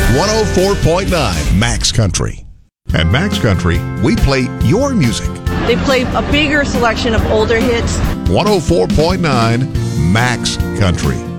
104.9 Max Country. At Max Country, we play your music. They play a bigger selection of older hits. 104.9 Max Country.